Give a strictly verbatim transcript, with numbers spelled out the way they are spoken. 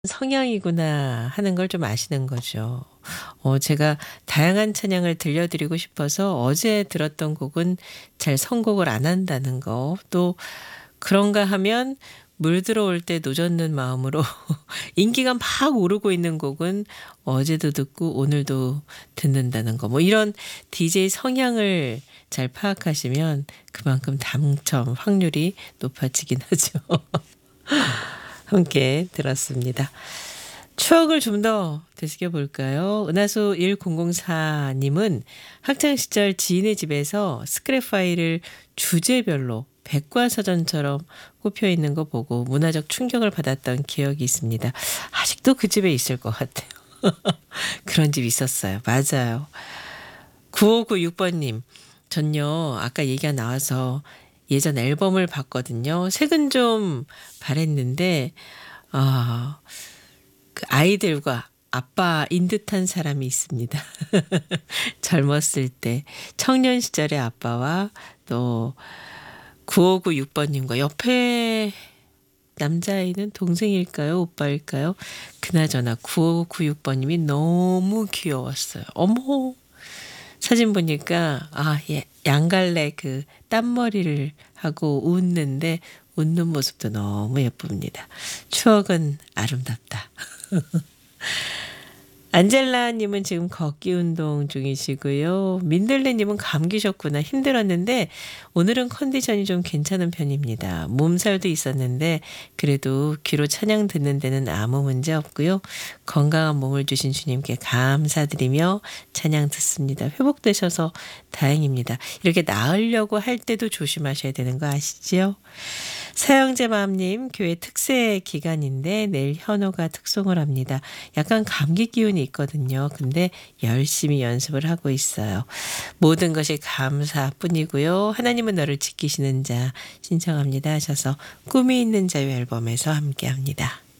성향이구나 하는 걸 좀 아시는 거죠. 어 제가 다양한 찬양을 들려드리고 싶어서 어제 들었던 곡은 잘 선곡을 안 한다는 거. 또 그런가 하면 물 들어올 때 노젓는 마음으로 인기가 막 오르고 있는 곡은 어제도 듣고 오늘도 듣는다는 거. 뭐 이런 디제이 성향을 잘 파악하시면 그만큼 당첨 확률이 높아지긴 하죠. 함께 들었습니다. 추억을 좀 더 되새겨 볼까요? 은하수 천사 님은 학창시절 지인의 집에서 스크랩 파일을 주제별로 백과사전처럼 꼽혀 있는 거 보고 문화적 충격을 받았던 기억이 있습니다. 아직도 그 집에 있을 것 같아요. 그런 집 있었어요. 맞아요. 구오구육 번님, 전요 아까 얘기가 나와서 예전 앨범을 봤거든요. 색은 좀 바랬는데 아, 그 아이들과 아빠인 듯한 사람이 있습니다. 젊었을 때 청년 시절의 아빠와 또 구오구육 번님과 옆에 남자아이는 동생일까요? 오빠일까요? 그나저나 구오구육 번님이 너무 귀여웠어요. 어머, 사진 보니까 아, 예, 양갈래 그 땀머리를 하고 웃는데 웃는 모습도 너무 예쁩니다. 추억은 아름답다. 안젤라님은 지금 걷기 운동 중이시고요. 민들레님은 감기셨구나 힘들었는데 오늘은 컨디션이 좀 괜찮은 편입니다. 몸살도 있었는데 그래도 귀로 찬양 듣는 데는 아무 문제 없고요. 건강한 몸을 주신 주님께 감사드리며 찬양 듣습니다. 회복되셔서 다행입니다. 이렇게 나으려고 할 때도 조심하셔야 되는 거 아시죠? 사형제 마음님, 교회 특세 기간인데 내일 현호가 특송을 합니다. 약간 감기 기운이 있거든요. 근데 열심히 연습을 하고 있어요. 모든 것이 감사뿐이고요. 하나님은 너를 지키시는 자 신청합니다 하셔서 꿈이 있는 자유 앨범에서 함께합니다.